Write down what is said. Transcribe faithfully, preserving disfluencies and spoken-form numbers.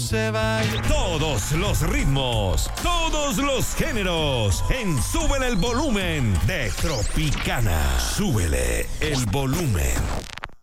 se vaya. Todos los ritmos, todos los géneros, en Súbele el Volumen de Tropicana. Súbele el volumen.